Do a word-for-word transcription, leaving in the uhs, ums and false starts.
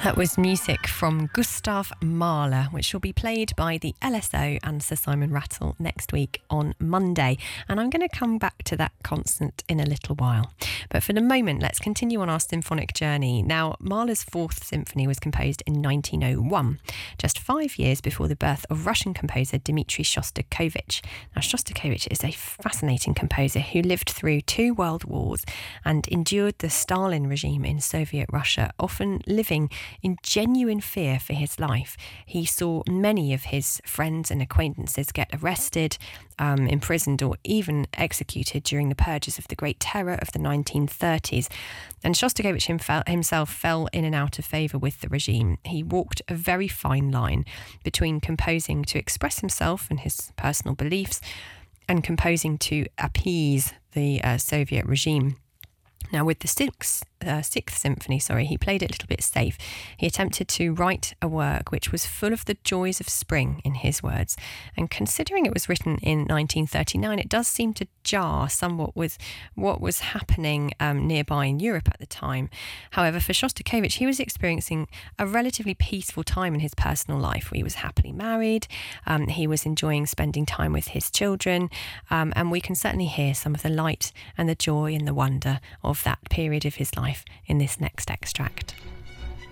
That was music from Gustav Mahler, which will be played by the L S O and Sir Simon Rattle next week on Monday. And I'm going to come back to that concert in a little while. But for the moment, let's continue on our symphonic journey. Now, Mahler's Fourth Symphony was composed in nineteen oh one, just five years before the birth of Russian composer Dmitri Shostakovich. Now, Shostakovich is a fascinating composer who lived through two world wars and endured the Stalin regime in Soviet Russia, often living in genuine fear for his life. He saw many of his friends and acquaintances get arrested, um, imprisoned or even executed during the purges of the Great Terror of the nineteen thirties. And Shostakovich himself fell in and out of favour with the regime. He walked a very fine line between composing to express himself and his personal beliefs and composing to appease the uh, Soviet regime. Now, with the sixth, uh, sixth symphony, sorry, he played it a little bit safe. He attempted to write a work which was full of the joys of spring, in his words. And considering it was written in nineteen thirty-nine, it does seem to jar somewhat with what was happening um, nearby in Europe at the time. However, for Shostakovich, he was experiencing a relatively peaceful time in his personal life. He was happily married, um, he was enjoying spending time with his children, um, and we can certainly hear some of the light and the joy and the wonder of that period of his life in this next extract.